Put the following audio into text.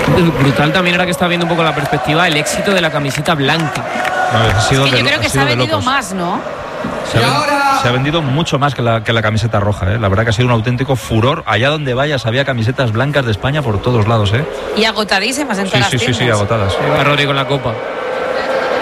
Brutal también, ahora que está viendo un poco la perspectiva, el éxito de la camiseta blanca. Yo creo que se ha vendido más, ¿no? Se ha vendido mucho más que la camiseta roja, ¿eh? La verdad que ha sido un auténtico furor. Allá donde vayas había camisetas blancas de España por todos lados, ¿eh? Y agotadísimas en todas las tiendas. Sí, agotadas. Iba Rodri con la copa.